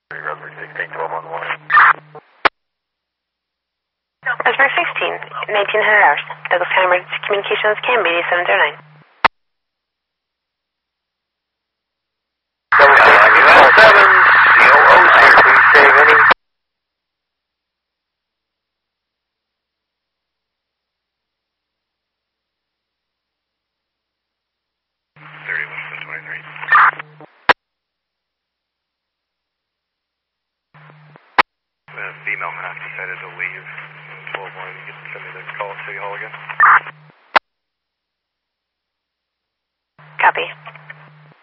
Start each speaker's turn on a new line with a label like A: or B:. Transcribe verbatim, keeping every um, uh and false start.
A: Raspberry sixteen, nineteen hundred hours. Douglas County Emergency Communications, Canby seven zero nine.
B: seven, C O O, please say any. thirty-one from twenty-three. The female half decided to leave. twelve one, you can send me the call at City Hall again.
A: Copy.